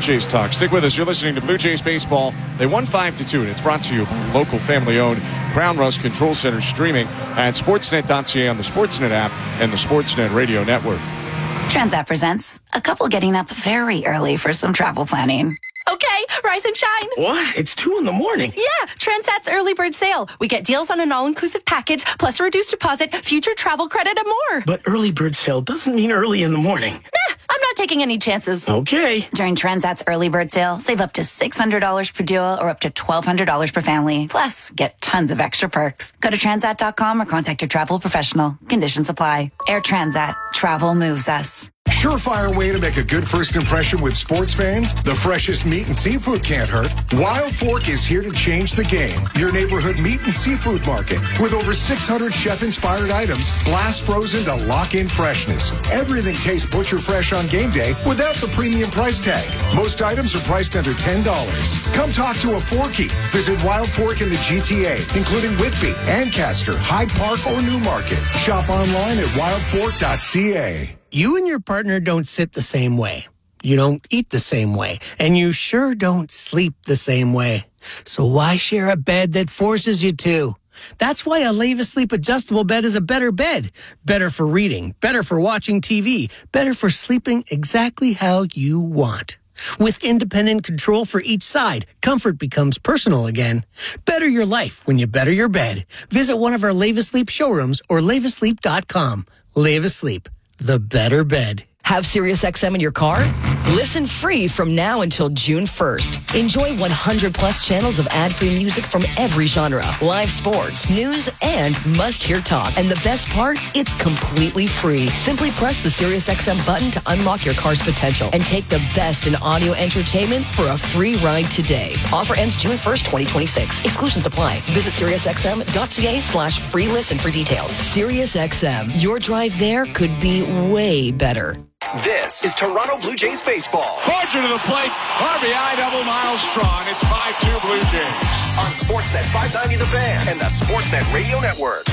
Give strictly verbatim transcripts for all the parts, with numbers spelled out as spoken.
Jays talk. Stick with us. You're listening to Blue Jays baseball. They won five to two, and it's brought to you by local family-owned Crown Rust Control Center, streaming at sportsnet dot c a on the Sportsnet app and the Sportsnet Radio Network. Transat presents a couple getting up very early for some travel planning. Okay, rise and shine. What? It's two in the morning. Yeah, Transat's early bird sale. We get deals on an all-inclusive package, plus a reduced deposit, future travel credit, and more. But early bird sale doesn't mean early in the morning. Nah, I'm not taking any chances. Okay. During Transat's early bird sale, save up to six hundred dollars per duo or up to twelve hundred dollars per family. Plus, get tons of extra perks. Go to transat dot com or contact your travel professional. Conditions apply. Air Transat. Travel moves us. Surefire way to make a good first impression with sports fans. The freshest meat and seafood can't hurt. Wild Fork is here to change the game. Your neighborhood meat and seafood market with over six hundred chef-inspired items, blast frozen to lock in freshness. Everything tastes butcher fresh on game day without the premium price tag. Most items are priced under ten dollars. Come talk to a Forky. Visit Wild Fork in the G T A, including Whitby, Ancaster, Hyde Park, or Newmarket. Shop online at wild fork dot c a. You and your partner don't sit the same way. You don't eat the same way. And you sure don't sleep the same way. So why share a bed that forces you to? That's why a Leva Sleep adjustable bed is a better bed. Better for reading, better for watching T V, better for sleeping exactly how you want. With independent control for each side, comfort becomes personal again. Better your life when you better your bed. Visit one of our Leva Sleep showrooms or leva sleep dot com. Leva Sleep. The better bed. Have SiriusXM in your car? Listen free from now until June first. Enjoy one hundred plus channels of ad-free music from every genre, live sports, news, and must-hear talk. And the best part? It's completely free. Simply press the SiriusXM button to unlock your car's potential and take the best in audio entertainment for a free ride today. Offer ends June first, twenty twenty-six. Exclusions apply. Visit SiriusXM.ca slash free listen for details. SiriusXM. Your drive there could be way better. This is Toronto Blue Jays baseball. Barger to the plate. R B I double, Miles Strong. It's five two Blue Jays. On Sportsnet five ninety The Fan and the Sportsnet Radio Network.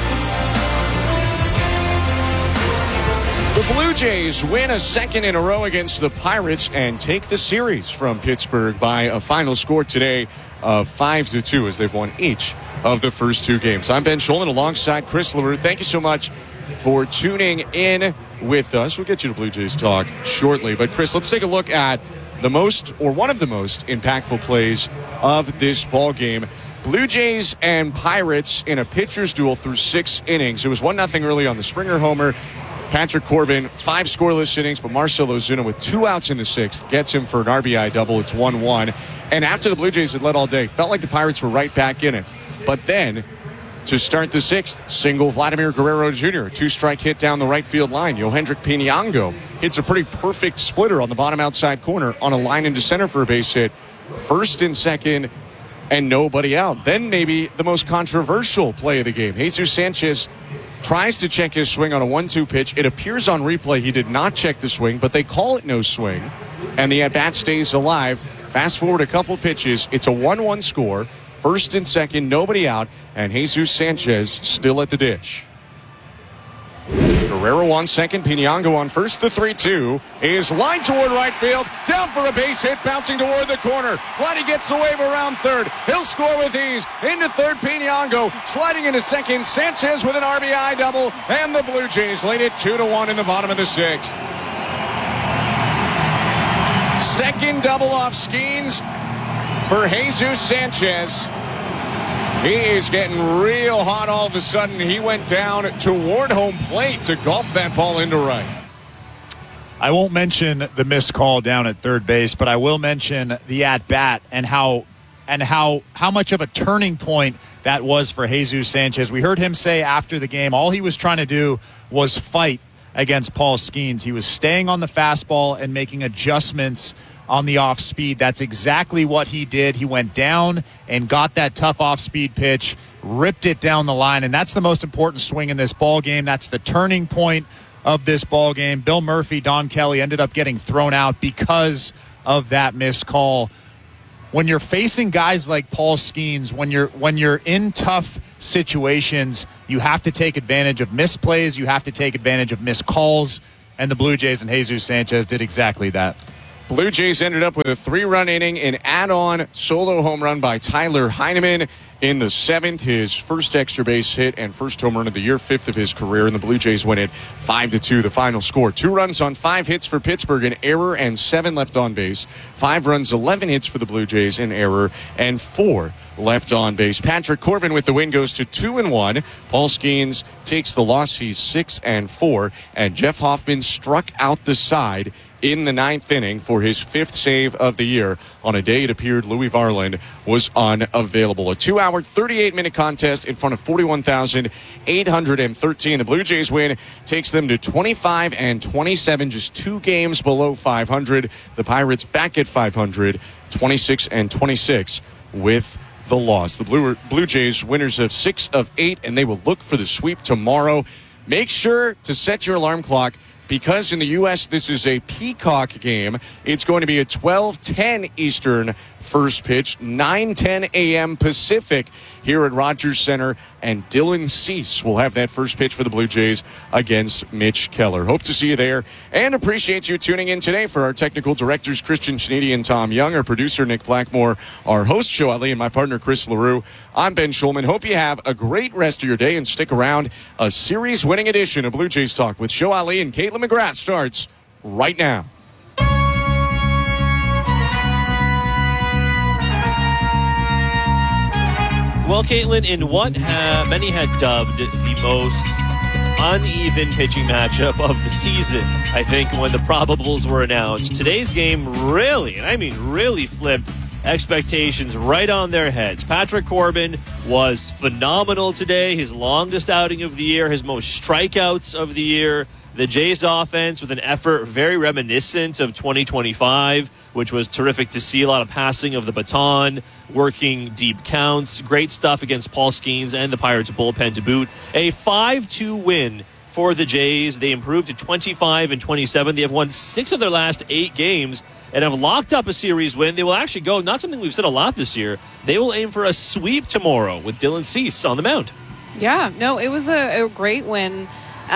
The Blue Jays win a second in a row against the Pirates and take the series from Pittsburgh by a final score today of five to two as they've won each of the first two games. I'm Ben Sholin alongside Chris LaRue. Thank you so much for tuning in with us. We'll get you to Blue Jays talk shortly. But, Chris, let's take a look at the most, or one of the most, impactful plays of this ball game. Blue Jays and Pirates in a pitcher's duel through six innings. It was one nothing early on the Springer homer. Patrick Corbin, five scoreless innings, but Marcell Ozuna with two outs in the sixth gets him for an R B I double. It's one one. And after the Blue Jays had led all day, felt like the Pirates were right back in it. But then, to start the sixth, single Vladimir Guerrero Junior Two-strike hit down the right field line. Yohendrick Piñango hits a pretty perfect splitter on the bottom outside corner on a line into center for a base hit. First and second, and nobody out. Then maybe the most controversial play of the game. Jesus Sanchez tries to check his swing on a one two pitch. It appears on replay he did not check the swing, but they call it no swing, and the at-bat stays alive. Fast forward a couple pitches. It's a one one score. First and second, nobody out, and Jesus Sanchez still at the dish. Guerrero on second, Piñango on first. The three two is lined toward right field, down for a base hit, bouncing toward the corner. Vladdy gets the wave around third. He'll score with ease. Into third, Piñango sliding into second. Sanchez with an R B I double, and the Blue Jays lead it two to one in the bottom of the sixth. Second double off Skeens for Jesus Sanchez. He is getting real hot all of a sudden. He went down toward home plate to golf that ball into right. I won't mention the missed call down at third base, but I will mention the at-bat and how and how how much of a turning point that was for Jesus Sanchez. We heard him say after the game all he was trying to do was fight against Paul Skeens. He was staying on the fastball and making adjustments on the off speed. That's exactly what he did. He went down and got that tough off speed pitch, ripped it down the line, and that's the most important swing in this ball game. That's the turning point of this ball game. Bill Murphy, Don Kelly ended up getting thrown out because of that missed call. When you're facing guys like Paul Skeens, when you're when you're in tough situations, you have to take advantage of misplays. You have to take advantage of missed calls, and the Blue Jays and Jesus Sanchez did exactly that. Blue Jays ended up with a three-run inning, an add-on solo home run by Tyler Heineman in the seventh, his first extra base hit and first home run of the year, fifth of his career, and the Blue Jays win it five to two, the final score. Two runs on five hits for Pittsburgh, an error, and seven left on base. Five runs, eleven hits for the Blue Jays, an error, and four left on base. Patrick Corbin with the win goes to two and one. Paul Skeens takes the loss. He's six and four, and Jeff Hoffman struck out the side in the ninth inning for his fifth save of the year on a day it appeared Louis Varland was unavailable. A two-hour, thirty-eight minute contest in front of forty-one thousand eight hundred thirteen. The Blue Jays win takes them to twenty-five and twenty-seven, just two games below five hundred. The Pirates back at five hundred, twenty-six and twenty-six with the loss. The Blue, Blue Jays winners of six of eight, and they will look for the sweep tomorrow. Make sure to set your alarm clock, because in the U S this is a Peacock game. It's going to be a twelve ten Eastern first pitch, nine ten a.m. Pacific here at Rogers Center, and Dylan Cease will have that first pitch for the Blue Jays against Mitch Keller. Hope to see you there, and appreciate you tuning in today. For our technical directors, Christian Schneidy and Tom Young, our producer, Nick Blackmore, our host, Joe Ali, and my partner, Chris LaRue, I'm Ben Schulman. Hope you have a great rest of your day, and stick around. A series-winning edition of Blue Jays Talk with Joe Ali and Caitlin McGrath starts right now. Well, Caitlin, in what ha- many had dubbed the most uneven pitching matchup of the season, I think, when the probables were announced, today's game really, and I mean really, flipped expectations right on their heads. Patrick Corbin was phenomenal today, his longest outing of the year, his most strikeouts of the year. The Jays offense with an effort very reminiscent of twenty twenty-five, which was terrific to see. A lot of passing of the baton, working deep counts. Great stuff against Paul Skeens and the Pirates bullpen to boot. A five two win for the Jays. They improved to twenty-five and twenty-seven. They have won six of their last eight games and have locked up a series win. They will actually go, not something we've said a lot this year, they will aim for a sweep tomorrow with Dylan Cease on the mound. Yeah, no, it was a, a great win.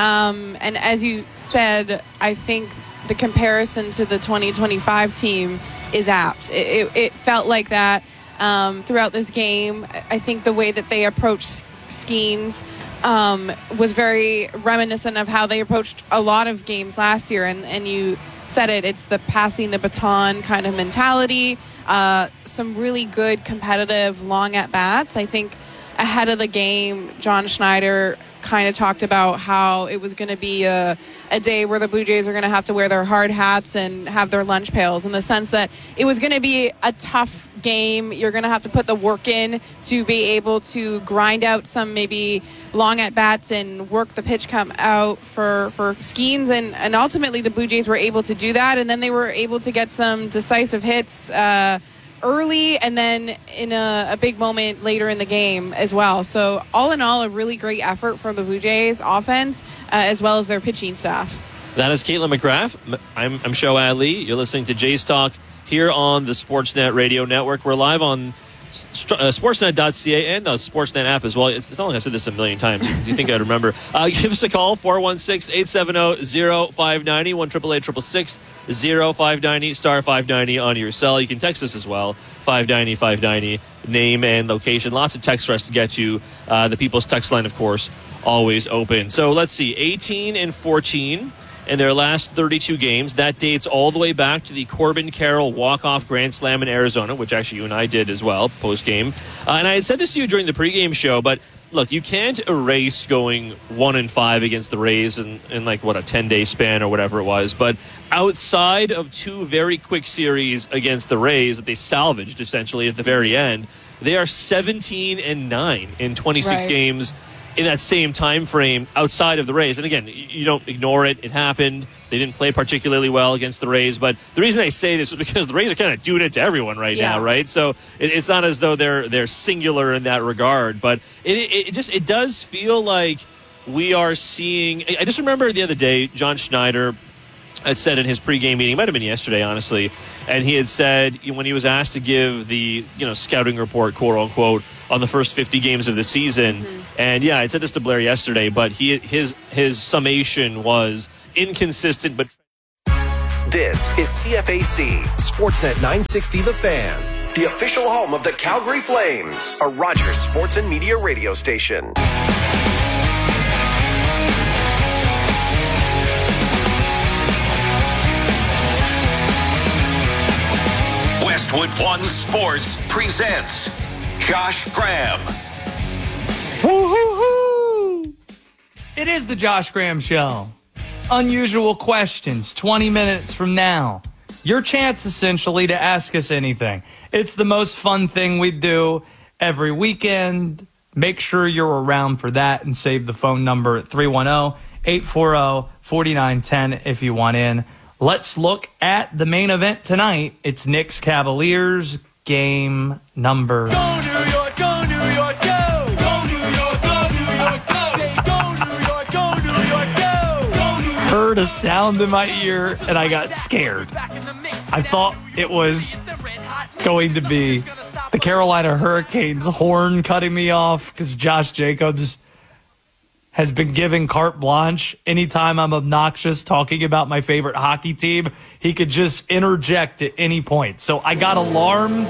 Um, and as you said, I think the comparison to the twenty twenty-five team is apt. It, it, it felt like that um, throughout this game. I think the way that they approached Skeens um, was very reminiscent of how they approached a lot of games last year. And, and you said it, it's the passing the baton kind of mentality. Uh, some really good competitive long at-bats. I think ahead of the game, John Schneider kind of talked about how it was going to be a, a day where the Blue Jays are going to have to wear their hard hats and have their lunch pails, in the sense that it was going to be a tough game. You're going to have to put the work in to be able to grind out some maybe long at bats and work the pitch come out for, for Skeens. And, and ultimately the Blue Jays were able to do that. And then they were able to get some decisive hits uh, early, and then in a, a big moment later in the game as well. So all in all, a really great effort from the Blue Jays offense uh, as well as their pitching staff. That is Caitlin McGrath. I'm, I'm Show Ali. You're listening to Jays Talk here on the Sportsnet Radio Network. We're live on Uh, sportsnet dot c a and a Sportsnet app as well. It's, it's not like I've said this a million times. Do you think I'd remember? Uh, give us a call, four one six, eight seven zero, zero five nine zero, one eight eight eight six six, zero five nine zero, star five ninety on your cell. You can text us as well, five ninety, five ninety, name and location. Lots of text for us to get you. Uh, the People's Text line, of course, always open. So let's see, eighteen and fourteen in their last thirty-two games. That dates all the way back to the Corbin Carroll walk-off grand slam in Arizona, which actually you and I did as well, post-game. Uh, and I had said this to you during the pregame show, but look, you can't erase going one and five against the Rays in, in like, what, a ten-day span or whatever it was. But outside of two very quick series against the Rays that they salvaged, essentially, at the very end, they are seventeen and nine in twenty-six right. games in that same time frame outside of the Rays. And again, you don't ignore it. It happened. They didn't play particularly well against the Rays. But the reason I say this is because the Rays are kind of doing it to everyone right yeah. now, right? So it, it's not as though they're they're singular in that regard. But it, it, it just it does feel like we are seeing... I just remember the other day, John Schneider had said in his pregame meeting, it might have been yesterday, honestly, and he had said when he was asked to give the you know scouting report, quote-unquote, on the first fifty games of the season. Mm-hmm. And yeah, I said this to Blair yesterday, but he his his summation was inconsistent, but This is C F A C, Sportsnet nine sixty The Fan, the official home of the Calgary Flames, a Rogers Sports and Media radio station. Westwood One Sports presents Josh Graham. Woo-hoo-hoo! It is the Josh Graham Show. Unusual questions, twenty minutes from now. Your chance, essentially, to ask us anything. It's the most fun thing we do every weekend. Make sure you're around for that and save the phone number at three one zero, eight four zero, four nine one zero if you want in. Let's look at the main event tonight. It's Knicks Cavaliers, game number. Go New York, go New York, go! Go New York, go New York, go! Say go New York, go New York, go! Go New York. Heard a sound in my ear and I got scared. I thought it was going to be the Carolina Hurricanes horn cutting me off because Josh Jacobs has been giving carte blanche. Anytime I'm obnoxious talking about my favorite hockey team, he could just interject at any point. So I got alarmed.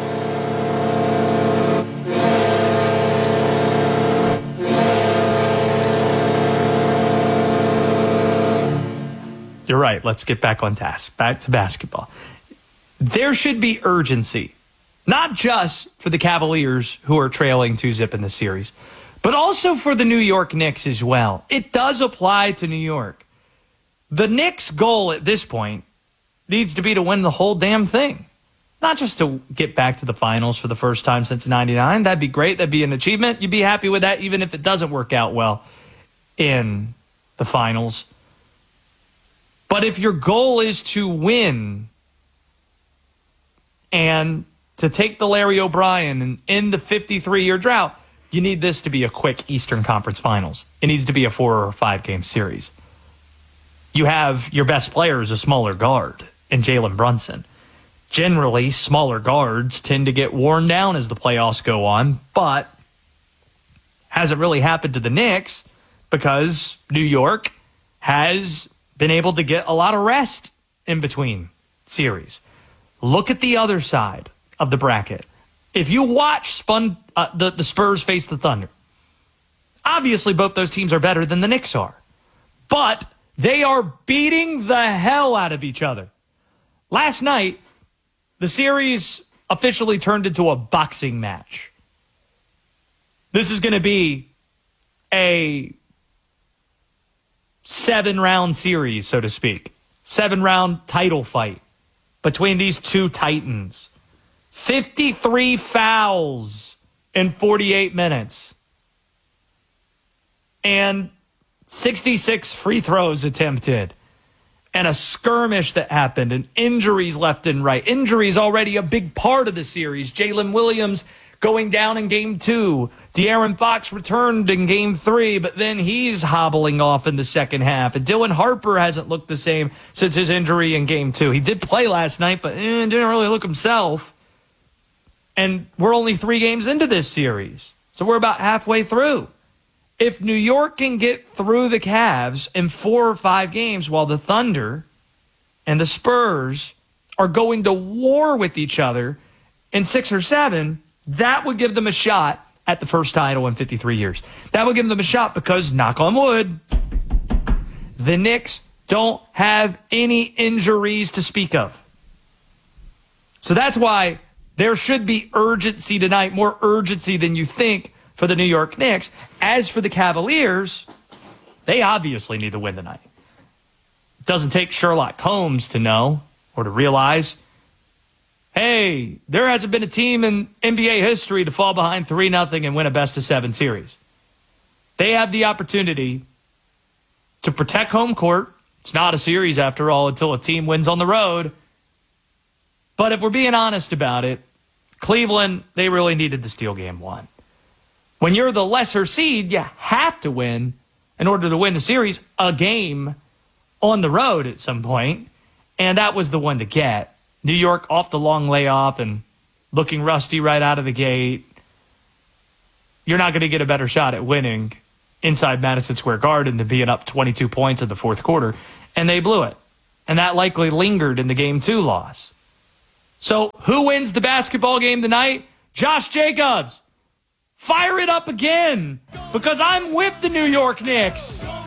You're right. Let's get back on task. Back to basketball. There should be urgency, not just for the Cavaliers who are trailing two zip in the series, but also for the New York Knicks as well. It does apply to New York. The Knicks' goal at this point needs to be to win the whole damn thing. Not just to get back to the finals for the first time since ninety-nine. That'd be great. That'd be an achievement. You'd be happy with that even if it doesn't work out well in the finals. But if your goal is to win and to take the Larry O'Brien and end the fifty-three-year drought, you need this to be a quick Eastern Conference Finals. It needs to be a four or five game series. You have your best player is a smaller guard in Jalen Brunson. Generally, smaller guards tend to get worn down as the playoffs go on, but hasn't really happened to the Knicks because New York has been able to get a lot of rest in between series. Look at the other side of the bracket. If you watch Spun, uh, the, the Spurs face the Thunder, obviously both those teams are better than the Knicks are. But they are beating the hell out of each other. Last night, the series officially turned into a boxing match. This is going to be a seven-round series, so to speak. Seven-round title fight between these two titans. fifty-three fouls in forty-eight minutes. And sixty-six free throws attempted. And a skirmish that happened. And injuries left and right. Injuries already a big part of the series. Jalen Williams going down in game two. De'Aaron Fox returned in game three, but then he's hobbling off in the second half. And Dylan Harper hasn't looked the same since his injury in game two. He did play last night, but eh, didn't really look himself. And we're only three games into this series. So we're about halfway through. If New York can get through the Cavs in four or five games while the Thunder and the Spurs are going to war with each other in six or seven, that would give them a shot at the first title in fifty-three years. That would give them a shot because, knock on wood, the Knicks don't have any injuries to speak of. So that's why there should be urgency tonight, more urgency than you think for the New York Knicks. As for the Cavaliers, they obviously need to win tonight. It doesn't take Sherlock Holmes to know or to realize, hey, there hasn't been a team in N B A history to fall behind three nothing and win a best-of-seven series. They have the opportunity to protect home court. It's not a series, after all, until a team wins on the road. But if we're being honest about it, Cleveland, they really needed to steal game one. When you're the lesser seed, you have to win in order to win the series, a game on the road at some point. And that was the one to get. New York off the long layoff and looking rusty right out of the gate. You're not going to get a better shot at winning inside Madison Square Garden than being up twenty-two points in the fourth quarter. And they blew it. And that likely lingered in the game two loss. So who wins the basketball game tonight? Josh Jacobs. Fire it up again because I'm with the New York Knicks.